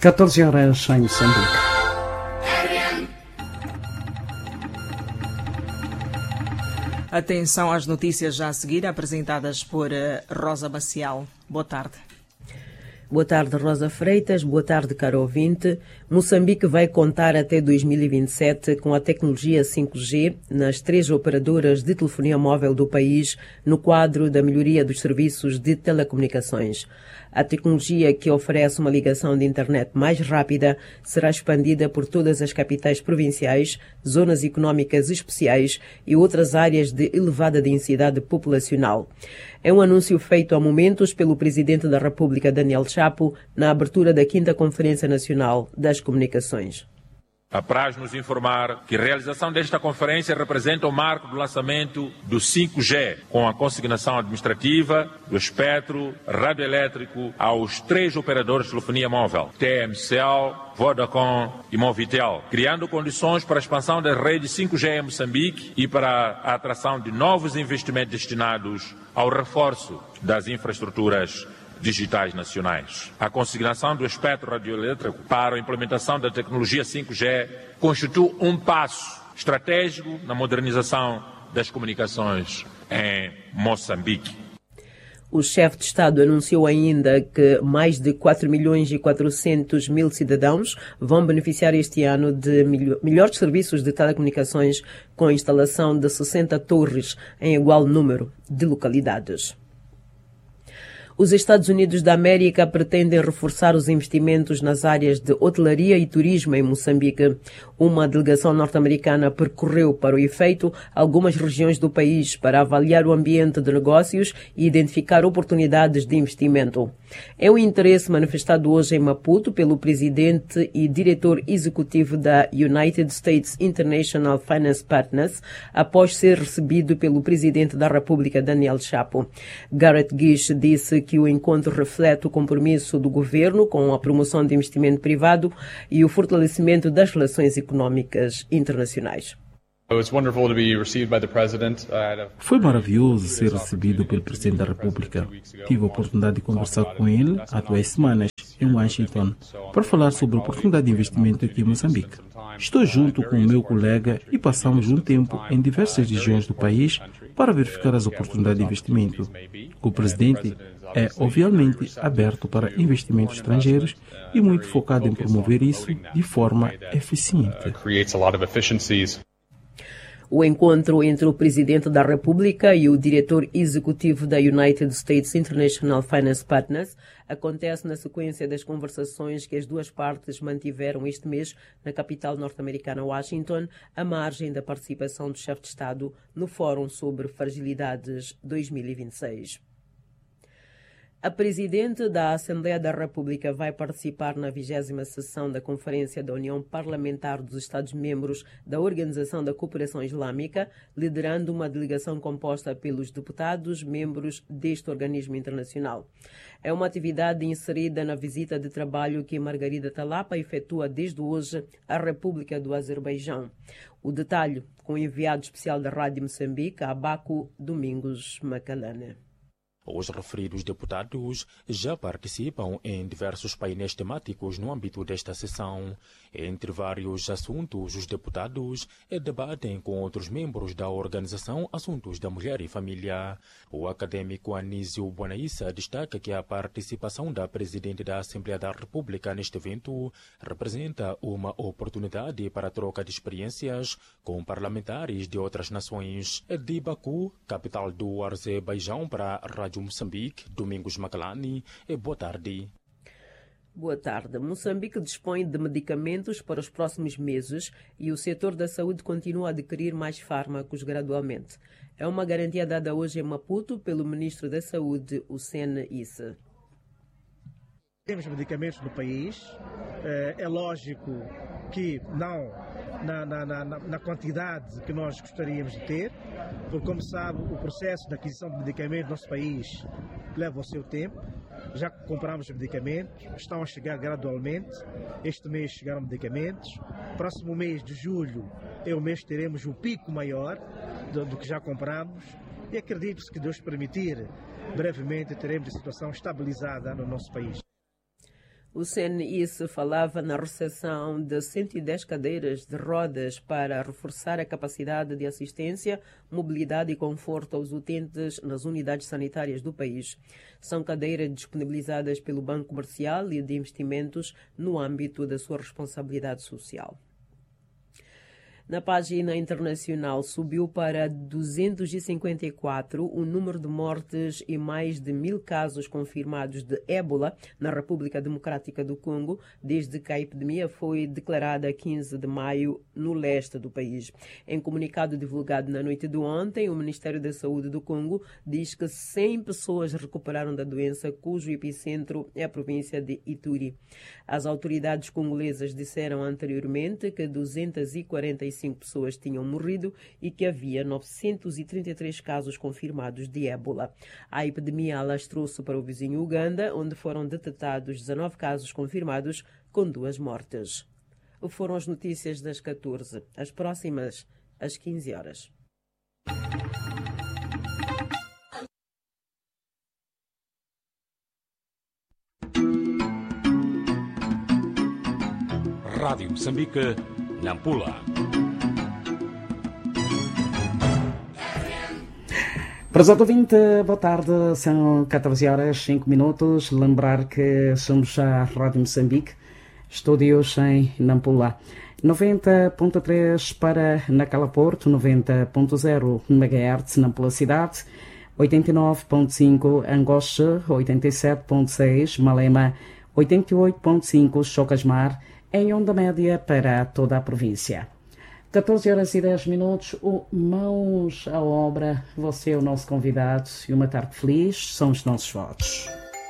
14 horas em Moçambique. Atenção às notícias já a seguir, apresentadas por Rosa Bacial. Boa tarde. Boa tarde, Rosa Freitas. Boa tarde, caro ouvinte. Moçambique vai contar até 2027 com a tecnologia 5G nas 3 operadoras de telefonia móvel do país no quadro da melhoria dos serviços de telecomunicações. A tecnologia, que oferece uma ligação de internet mais rápida, será expandida por todas as capitais provinciais, zonas económicas especiais e outras áreas de elevada densidade populacional. É um anúncio feito há momentos pelo Presidente da República, Daniel Chapo, na abertura da 5ª Conferência Nacional das Comunicações. Apraz-nos informar que a realização desta conferência representa o marco do lançamento do 5G, com a consignação administrativa do espectro radioelétrico aos 3 operadores de telefonia móvel, TMCL, Vodacom e Movitel, criando condições para a expansão da rede 5G em Moçambique e para a atração de novos investimentos destinados ao reforço das infraestruturas digitais nacionais. A consignação do espectro radioelétrico para a implementação da tecnologia 5G constitui um passo estratégico na modernização das comunicações em Moçambique. O chefe de Estado anunciou ainda que mais de 4.400.000 cidadãos vão beneficiar este ano de melhores serviços de telecomunicações com a instalação de 60 torres em igual número de localidades. Os Estados Unidos da América pretendem reforçar os investimentos nas áreas de hotelaria e turismo em Moçambique. Uma delegação norte-americana percorreu, para o efeito, algumas regiões do país para avaliar o ambiente de negócios e identificar oportunidades de investimento. É um interesse manifestado hoje em Maputo pelo presidente e diretor executivo da United States International Finance Partners, após ser recebido pelo presidente da República, Daniel Chapo. Garrett Gish disse que o encontro reflete o compromisso do governo com a promoção de investimento privado e o fortalecimento das relações económicas internacionais. Foi maravilhoso ser recebido pelo Presidente da República. Tive a oportunidade de conversar com ele há 2 semanas em Washington para falar sobre a oportunidade de investimento aqui em Moçambique. Estou junto com o meu colega e passamos um tempo em diversas regiões do país para verificar as oportunidades de investimento. O Presidente é, obviamente, aberto para investimentos estrangeiros e muito focado em promover isso de forma eficiente. O encontro entre o Presidente da República e o diretor executivo da United States International Finance Partners acontece na sequência das conversações que as duas partes mantiveram este mês na capital norte-americana, Washington, à margem da participação do chefe de Estado no Fórum sobre Fragilidades 2026. A Presidente da Assembleia da República vai participar na 20ª sessão da Conferência da União Parlamentar dos Estados-Membros da Organização da Cooperação Islâmica, liderando uma delegação composta pelos deputados membros deste organismo internacional. É uma atividade inserida na visita de trabalho que Margarida Talapa efetua desde hoje à República do Azerbaijão. O detalhe com o enviado especial da Rádio Moçambique, Abaco Domingos Macalane. Os referidos deputados já participam em diversos painéis temáticos no âmbito desta sessão. Entre vários assuntos, os deputados debatem com outros membros da organização assuntos da mulher e família. O acadêmico Anísio Bonaissa destaca que a participação da Presidente da Assembleia da República neste evento representa uma oportunidade para a troca de experiências com parlamentares de outras nações. De Baku, capital do Azerbaijão, para a Rádio Moçambique, Domingos Macalani, boa tarde. Boa tarde. Moçambique dispõe de medicamentos para os próximos meses e o setor da saúde continua a adquirir mais fármacos gradualmente. É uma garantia dada hoje em Maputo pelo Ministro da Saúde, Hussein Issa. Temos medicamentos no país, é lógico que não na quantidade que nós gostaríamos de ter, porque, como sabe, o processo de aquisição de medicamentos no nosso país leva o seu tempo. Já compramos medicamentos, estão a chegar gradualmente. Este mês chegaram medicamentos. Próximo mês de julho é o mês que teremos um pico maior do que já compramos. E acredito que, se Deus permitir, brevemente teremos a situação estabilizada no nosso país. O CNIS falava na recepção de 110 cadeiras de rodas para reforçar a capacidade de assistência, mobilidade e conforto aos utentes nas unidades sanitárias do país. São cadeiras disponibilizadas pelo Banco Comercial e de Investimentos no âmbito da sua responsabilidade social. Na página internacional, subiu para 254 o número de mortes e mais de 1.000 casos confirmados de ébola na República Democrática do Congo, desde que a epidemia foi declarada a 15 de maio no leste do país. Em comunicado divulgado na noite de ontem, o Ministério da Saúde do Congo diz que 100 pessoas recuperaram da doença, cujo epicentro é a província de Ituri. As autoridades congolesas disseram anteriormente que 245 pessoas tinham morrido e que havia 933 casos confirmados de ébola. A epidemia alastrou-se para o vizinho Uganda, onde foram detectados 19 casos confirmados, com 2 mortes. Foram as notícias das 14. As próximas, às 15 horas. Rádio Moçambique, Nampula. Prezado ouvinte, boa tarde, são 14 horas 5 minutos. Lembrar que somos a Rádio Moçambique, estúdios em Nampula. 90.3 para Nacala Porto, 90.0 MHz Nampula Cidade, 89.5 Angoche, 87.6 Malema, 88.5 Chocasmar, em onda média para toda a província. 14 horas e 10 minutos, mãos à obra, você é o nosso convidado e uma tarde feliz são os nossos votos.